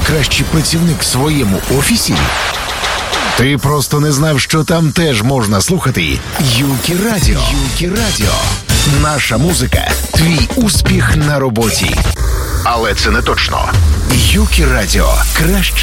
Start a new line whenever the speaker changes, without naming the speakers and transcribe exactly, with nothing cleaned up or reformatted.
найкращий працівник в своєму офісі? Ти просто не знав, що там теж можна слухати Юкі Радіо. Юкі Радіо. Наша музика – твій успіх на роботі. Але це не точно. Юкі Радіо. Краще